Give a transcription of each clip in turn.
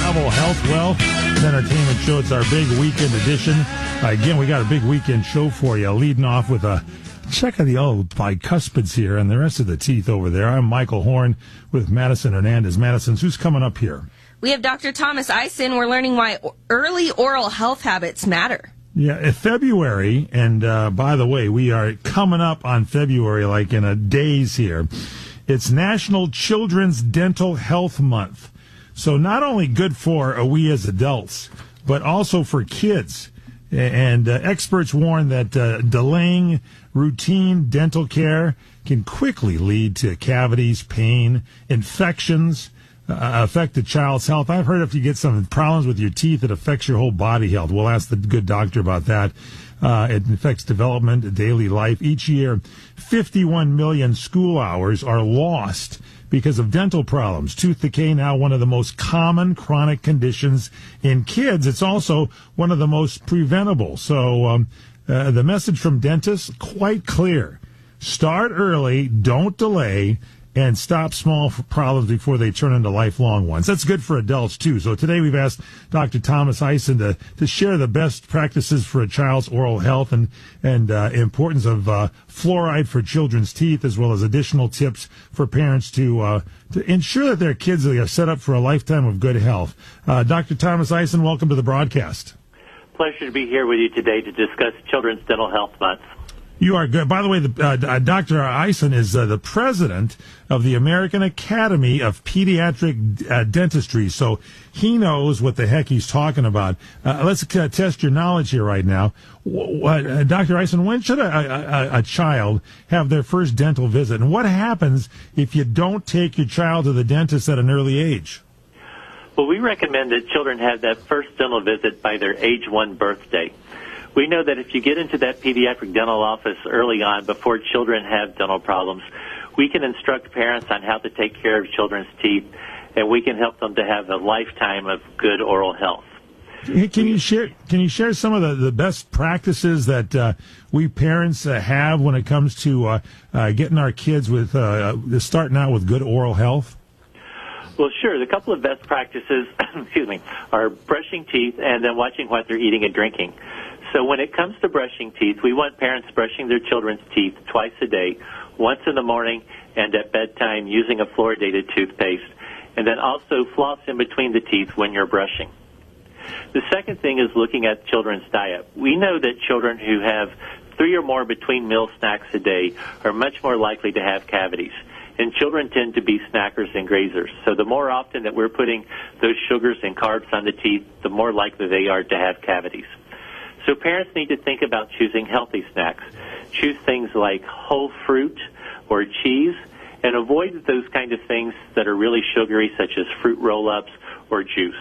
travel, health, wealth, and entertainment show. It's our big weekend edition. Again, we got a big weekend show for you, leading off with a check of the old bicuspids here and the rest of the teeth over there. I'm Michael Horn with Madison Hernandez. Madison, who's coming up here? We have Dr. Thomas Eisen. We're learning why early oral health habits matter. Yeah, February, and by the way, we are coming up on February like in a days here. It's National Children's Dental Health Month. So not only good for we as adults, but also for kids. And experts warn that delaying routine dental care can quickly lead to cavities, pain, infections, affect the child's health. I've heard if you get some problems with your teeth, it affects your whole body health. We'll ask the good doctor about that. It affects development, daily life. Each year, 51 million school hours are lost because of dental problems. Tooth decay now one of the most common chronic conditions in kids. It's also one of the most preventable. So the message from dentists, quite clear. Start early, don't delay, and stop small problems before they turn into lifelong ones. That's good for adults, too. So today we've asked Dr. Thomas Eisen to share the best practices for a child's oral health and importance of fluoride for children's teeth, as well as additional tips for parents to ensure that their kids are set up for a lifetime of good health. Dr. Thomas Eisen, welcome to the broadcast. Pleasure to be here with you today to discuss Children's Dental Health Month. You are good. By the way, Dr. Eisen is the president of the American Academy of Pediatric Dentistry, so he knows what the heck he's talking about. Let's test your knowledge here right now. Dr. Eisen, when should a child have their first dental visit, and what happens if you don't take your child to the dentist at an early age? Well, we recommend that children have that first dental visit by their age 1 birthday. We know that if you get into that pediatric dental office early on, before children have dental problems, we can instruct parents on how to take care of children's teeth, and we can help them to have a lifetime of good oral health. Can you share some of the best practices that we parents have when it comes to getting our kids with starting out with good oral health? Well, sure. The couple of best practices, are brushing teeth and then watching what they're eating and drinking. So when it comes to brushing teeth, we want parents brushing their children's teeth twice a day, once in the morning and at bedtime using a fluoridated toothpaste, and then also floss in between the teeth when you're brushing. The second thing is looking at children's diet. We know that children who have 3 or more between meal snacks a day are much more likely to have cavities. And children tend to be snackers and grazers. So the more often that we're putting those sugars and carbs on the teeth, the more likely they are to have cavities. So parents need to think about choosing healthy snacks. Choose things like whole fruit or cheese, and avoid those kind of things that are really sugary, such as fruit roll-ups or juice.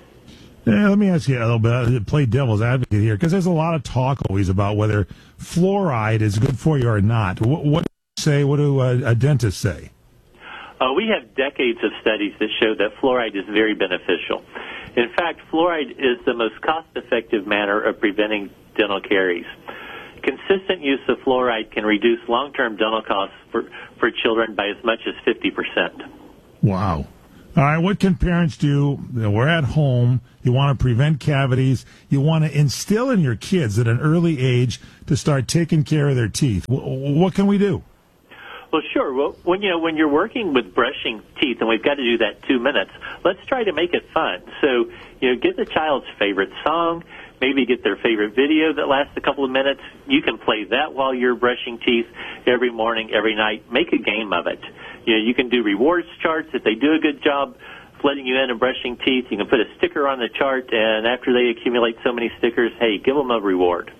Let me ask you a little bit, play devil's advocate here, because there's a lot of talk always about whether fluoride is good for you or not. What do a dentist say? We have decades of studies that show that fluoride is very beneficial. In fact, fluoride is the most cost-effective manner of preventing dental caries. Consistent use of fluoride can reduce long-term dental costs for children by as much as 50%. Wow. All right, what can parents do? We're at home. You want to prevent cavities. You want to instill in your kids at an early age to start taking care of their teeth. What can we do? Well, sure. Well, when you're working with brushing teeth, and we've got to do that 2 minutes, let's try to make it fun. So, get the child's favorite song, maybe get their favorite video that lasts a couple of minutes. You can play that while you're brushing teeth every morning, every night. Make a game of it. You can do rewards charts. If they do a good job letting you in and brushing teeth, you can put a sticker on the chart, and after they accumulate so many stickers, hey, give them a reward.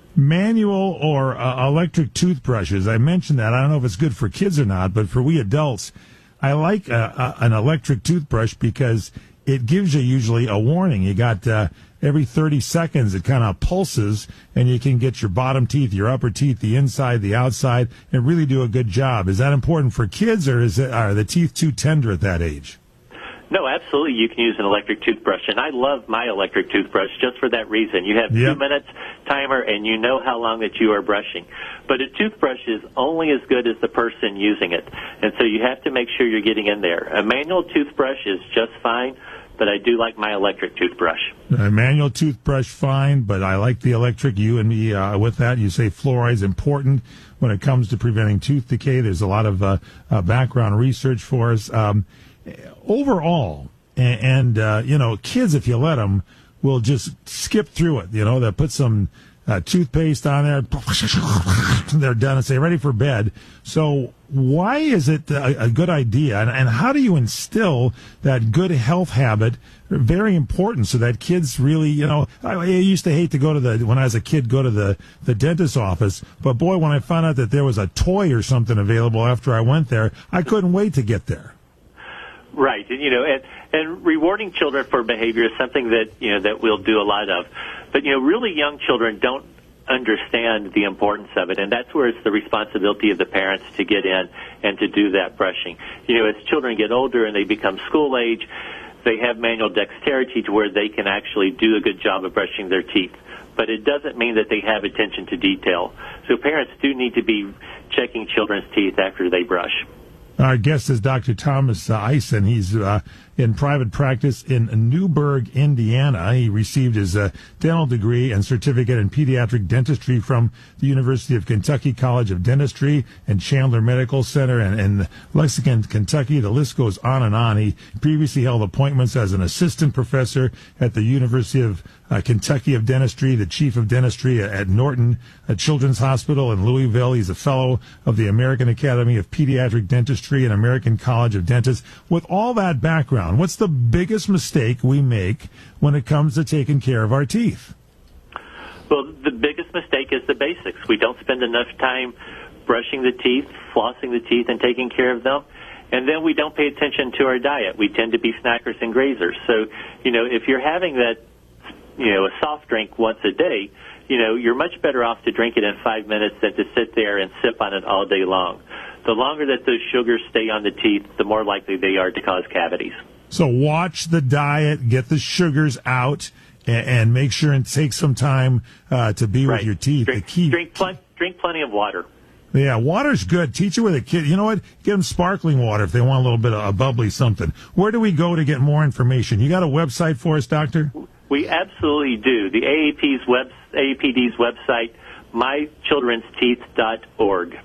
Manual or electric toothbrushes. I mentioned that. I don't know if it's good for kids or not, but for we adults, I like an electric toothbrush because it gives you usually a warning. You got every 30 seconds it kind of pulses, and you can get your bottom teeth, your upper teeth, the inside, the outside, and really do a good job. Is that important for kids, or are the teeth too tender at that age? No, absolutely. You can use an electric toothbrush, and I love my electric toothbrush just for that reason. You have 2 minutes timer, and you know how long that you are brushing. But a toothbrush is only as good as the person using it, and so you have to make sure you're getting in there. A manual toothbrush is just fine, but I do like my electric toothbrush. Manual toothbrush, fine, but I like the electric. You and me with that. You say fluoride is important when it comes to preventing tooth decay. There's a lot of background research for us. Overall, kids, if you let them, will just skip through it. They'll put some toothpaste on there, they're done and say, ready for bed. So why is it a good idea? And how do you instill that good health habit? Very important so that kids really, I used to hate to when I was a kid, go to the dentist's office. But boy, when I found out that there was a toy or something available after I went there, I couldn't wait to get there. Right. And rewarding children for behavior is something that we'll do a lot of. But, really young children don't understand the importance of it, and that's where it's the responsibility of the parents to get in and to do that brushing. As children get older and they become school age, they have manual dexterity to where they can actually do a good job of brushing their teeth. But it doesn't mean that they have attention to detail. So parents do need to be checking children's teeth after they brush. Our guest is Dr. Thomas Eisen. He's in private practice in Newburgh, Indiana. He received his dental degree and certificate in pediatric dentistry from the University of Kentucky College of Dentistry and Chandler Medical Center and Lexington, Kentucky. The list goes on and on. He previously held appointments as an assistant professor at the University of Kentucky of Dentistry, the chief of dentistry at Norton Children's Hospital in Louisville. He's a fellow of the American Academy of Pediatric Dentistry and American College of Dentists. With all that background, what's the biggest mistake we make when it comes to taking care of our teeth? Well, the biggest mistake is the basics. We don't spend enough time brushing the teeth, flossing the teeth, and taking care of them. And then we don't pay attention to our diet. We tend to be snackers and grazers. So, if you're having that, a soft drink once a day, you're much better off to drink it in 5 minutes than to sit there and sip on it all day long. The longer that those sugars stay on the teeth, the more likely they are to cause cavities. So watch the diet, get the sugars out, and make sure and take some time to be with your teeth. Drink plenty of water. Yeah, water's good. Teach it with a kid. You know what? Get them sparkling water if they want a little bit of a bubbly something. Where do we go to get more information? You got a website for us, Doctor? We absolutely do. The AAPD's website, mychildrensteeth.org.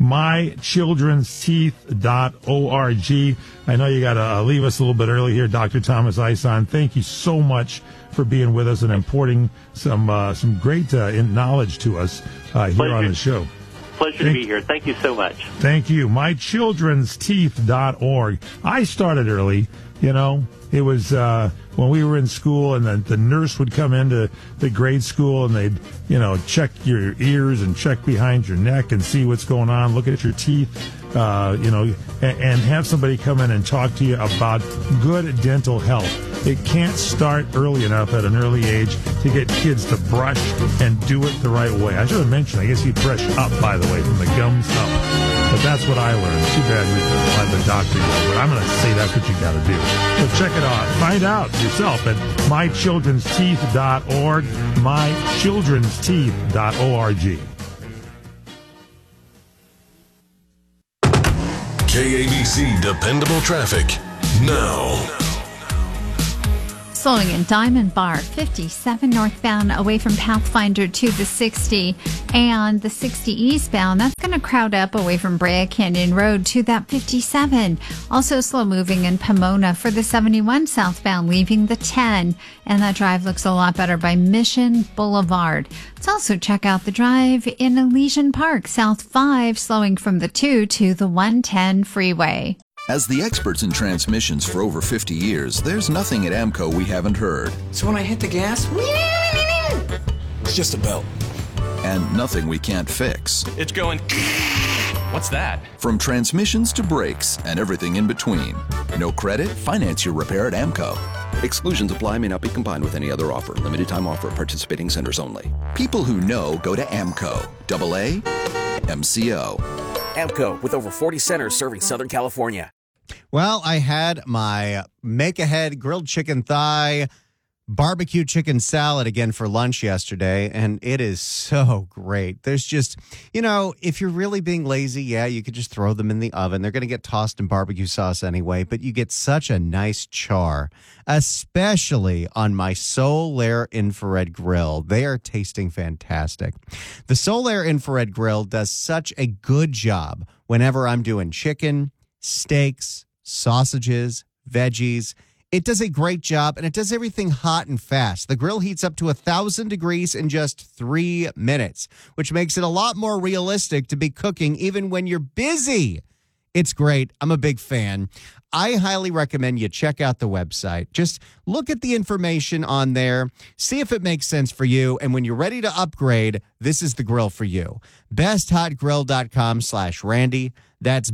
mychildrensteeth.org. I know you got to leave us a little bit early here, Dr. Thomas Eisen. Thank you so much for being with us and importing some great knowledge to us here on the show. Pleasure to be here. Thank you so much. Thank you. mychildrensteeth.org. I started early. It was when we were in school, and the nurse would come into the grade school, and they'd, check your ears and check behind your neck and see what's going on, look at your teeth, and have somebody come in and talk to you about good dental health. It can't start early enough at an early age to get kids to brush and do it the right way. I should have mentioned, I guess you brush up, by the way, from the gums up. But that's what I learned. Too bad we don't let the doctor go. But I'm going to say that's what you got to do. So check it out. Find out yourself at mychildrensteeth.org, mychildrensteeth.org. KABC Dependable Traffic now. Slowing in Diamond Bar, 57 northbound away from Pathfinder to the 60, and the 60 eastbound, that's going to crowd up away from Brea Canyon Road to that 57. Also slow moving in Pomona for the 71 southbound, leaving the 10, and that drive looks a lot better by Mission Boulevard. Let's also check out the drive in Elysian Park, South 5, slowing from the 2 to the 110 freeway. As the experts in transmissions for over 50 years, there's nothing at AMCO we haven't heard. So when I hit the gas, it's just a belt. And nothing we can't fix. It's going... What's that? From transmissions to brakes and everything in between. No credit? Finance your repair at AMCO. Exclusions apply, may not be combined with any other offer. Limited time offer at participating centers only. People who know go to AMCO. AA MCO. AMCO, with over 40 centers serving Southern California. Well, I had my make-ahead grilled chicken thigh barbecue chicken salad again for lunch yesterday, and it is so great. There's just, if you're really being lazy, you could just throw them in the oven. They're going to get tossed in barbecue sauce anyway, but you get such a nice char, especially on my Solaire infrared grill. They are tasting fantastic. The Solaire infrared grill does such a good job whenever I'm doing chicken, steaks, sausages, veggies. It does a great job, and it does everything hot and fast. The grill heats up to 1,000 degrees in just 3 minutes, which makes it a lot more realistic to be cooking even when you're busy. It's great. I'm a big fan. I highly recommend you check out the website. Just look at the information on there, see if it makes sense for you, and when you're ready to upgrade, this is the grill for you. BestHotGrill.com/Randy. That's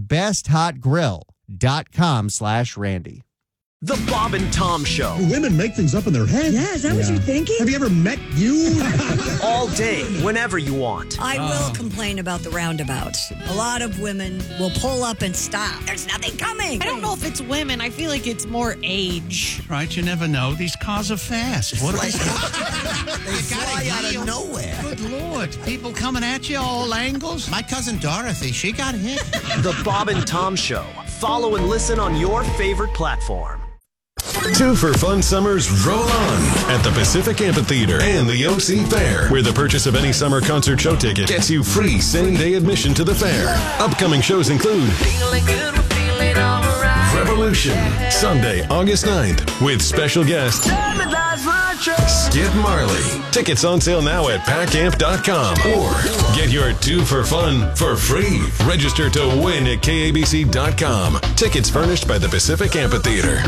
BestHotGrill.com/Randy. The Bob and Tom Show. Do women make things up in their head? Yeah, is that what you're thinking? Have you ever met you? All day, whenever you want. I will complain about the roundabouts. A lot of women will pull up and stop. There's nothing coming. I don't know if it's women. I feel like it's more age. Right, you never know. These cars are fast. What are they? They fly out of nowhere. Good Lord. People coming at you all angles. My cousin Dorothy, she got hit. The Bob and Tom Show. Follow and listen on your favorite platform. 2 for Fun Summers roll on at the Pacific Amphitheater and the OC Fair, where the purchase of any summer concert show ticket gets you free same-day admission to the fair. Upcoming shows include Revolution, Sunday, August 9th, with special guest Skid Marley. Tickets on sale now at PackAmp.com, or get your 2 for Fun for free. Register to win at KABC.com. Tickets furnished by the Pacific Amphitheater.